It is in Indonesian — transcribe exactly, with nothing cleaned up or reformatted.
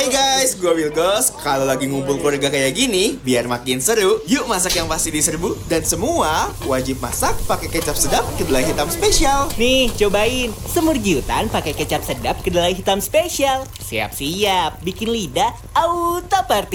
Hai guys, gue Wilgos. Kalau lagi ngumpul keluarga kayak gini, biar makin seru, yuk masak yang pasti diserbu. Dan semua wajib masak pakai kecap sedap kedelai hitam spesial. Nih, cobain semur giutan pakai kecap sedap kedelai hitam spesial. Siap-siap, bikin lidah auto party.